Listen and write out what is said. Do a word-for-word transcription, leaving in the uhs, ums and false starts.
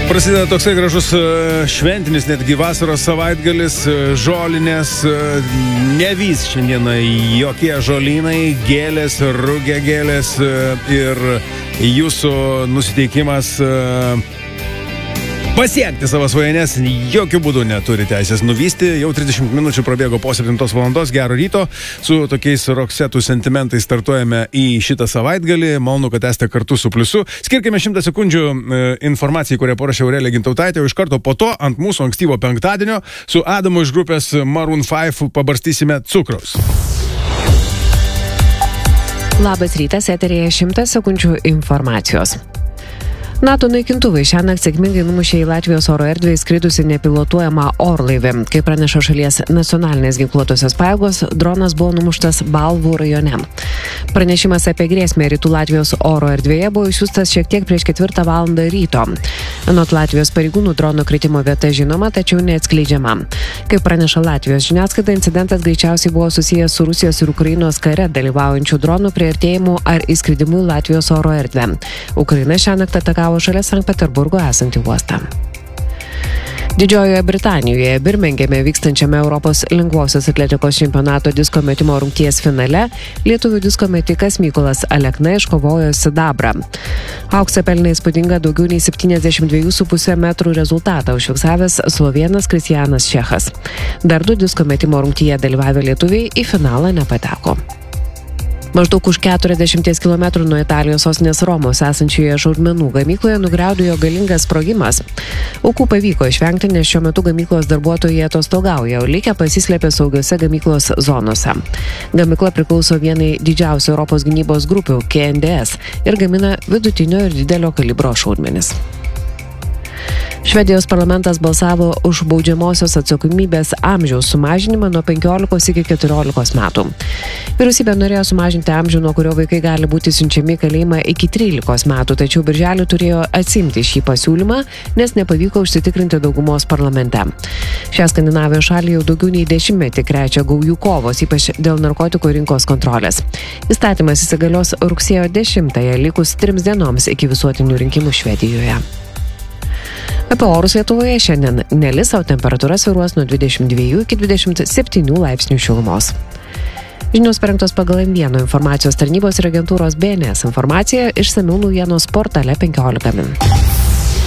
Prasideda toksai gražus šventinis, netgi vasaros savaitgalis, žolinės, nevys šiandieną jokie žolynai, gėlės, rugė gėlės ir jūsų nusiteikimas pasiekti savo svajonės jokių būdų neturi teisės nuvysti. Jau trisdešimt minučių prabėgo po septintos valandos. Gero ryto. Su tokiais Roxetų sentimentais startuojame į šitą savaitgalį. Malonu, kad esate kartu su Pliusu. Skirkime šimtą sekundžių e, informacijai, kurią parašė Aurelija Gintautaitė. O iš karto po to ant mūsų ankstyvo penktadienio su Adamu iš grupės Maroon five pabarstysime cukraus. Labas rytas, eterėje šimtas sekundžių informacijos. NATO naikintuvai šiąnakt sėkmingai numušė į Latvijos oro erdvę įskridusi nepilotuojamą orlaivį. Kaip praneša šalies nacionalinės ginkluotosios pajėgos, dronas buvo numuštas Balvų rajone. Pranešimas apie grėsmę rytų Latvijos oro erdvėje buvo išsiųstas šiek tiek prieš ketvirtą valandą ryto. Anot Latvijos pareigūnų, drono kritimo vieta žinoma, tačiau neatskleidžiama. Kaip praneša Latvijos žiniasklaida, incidentas greičiausiai buvo susijęs su Rusijos ir Ukrainos kare dalyvaujančių dronų priartėjimu ar įskridimu į Latvijos oro erdvę. Ukraina šiąnakt atakavo šalia Sankt Peterburgo esantį uostą. Didžiojoje Britanijoje Birmingeme vykstančiame Europos lengvosios atletikos čempionato disko metimo rungties finale lietuvių disko metikas Mykolas Alekna iškovojo sidabrą. Auksą pelnė įspūdingą daugiau nei septyniasdešimt du su puse metrų rezultatą užfiksavęs slovėnas Kristijanas Čechas. Dar du disko metimo rungtyje dalyvavę lietuviai į finalą nepateko. Maždaug už keturiasdešimties kilometrų nuo Italijos sostinės Romos esančioje šaudmenų gamykloje nugriaudėjo galingas sprogimas. Aukų pavyko išvengti, nes šiuo metu gamyklos darbuotojai atostogauja, o likę pasislėpė saugiose gamyklos zonose. Gamykla priklauso vienai didžiausių Europos gynybos grupių K N D S ir gamina vidutinio ir didelio kalibro šaudmenis. Švedijos parlamentas balsavo už baudžiamosios atsakomybės amžiaus sumažinimą nuo penkiolikos iki keturiolikos metų. Vyriausybė norėjo sumažinti amžių, nuo kurio vaikai gali būti siunčiami į kalėjimą iki trylikos metų, tačiau birželį turėjo atsimti šį pasiūlymą, nes nepavyko užsitikrinti daugumos parlamente. Šią Skandinavijos šalį jau daugiau nei dešimtmetį krečia gaujų kovos, ypač dėl narkotikų rinkos kontrolės. Įstatymas įsigalios rugsėjo dešimtąją, likus trims dienoms iki visuotinių rinkimų Švedijoje. Apie orus Lietuvoje šiandien nelis, o temperatūra svyruos nuo dvidešimt dviejų iki dvidešimt septynių laipsnių šilumos. Žinios parengtos pagal M vienas informacijos tarnybos ir agentūros B N S informaciją išsamių naujienos portale penkiolika min.